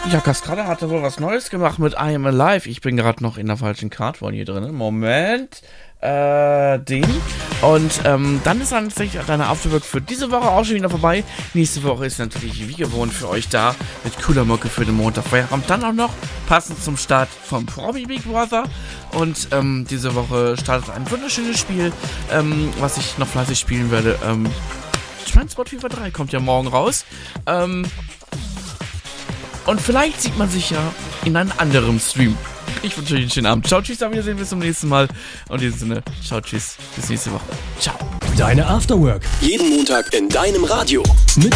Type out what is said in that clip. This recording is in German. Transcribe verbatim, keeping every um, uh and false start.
Ja, Cascada hatte wohl was Neues gemacht mit I Am Alive. Ich bin gerade noch in der falschen Cardwall hier drin. Moment. Äh, den. Und ähm, dann ist dann tatsächlich deine Afterwork für diese Woche auch schon wieder vorbei. Nächste Woche ist natürlich wie gewohnt für euch da mit cooler Mucke für den Montag. Feierabend dann auch noch passend zum Start vom Promi Big Brother. Und ähm, diese Woche startet ein wunderschönes Spiel, ähm, was ich noch fleißig spielen werde. Ähm, Transport Fever drei kommt ja morgen raus. Ähm, und vielleicht sieht man sich ja in einem anderen Stream. Ich wünsche euch einen schönen Abend. Ciao, tschüss, auf Wiedersehen, bis zum nächsten Mal. Und in diesem Sinne, ciao, tschüss, bis nächste Woche. Ciao. Deine Afterwork. Jeden Montag in deinem Radio. Mit